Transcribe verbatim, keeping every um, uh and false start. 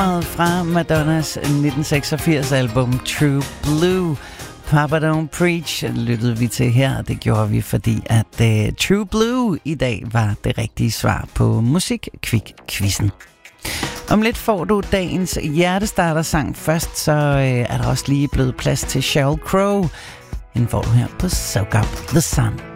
Fra Madonnas nitten seksogfirs album True Blue. Papa Don't Preach lyttede vi til her. Det gjorde vi, fordi at uh, True Blue i dag var det rigtige svar på Musik-Kvik-quizzen. Om lidt får du dagens hjertestarter-sang. Først så uh, er der også lige blevet plads til Sheryl Crow. Den får du her på Soak Up The Sun.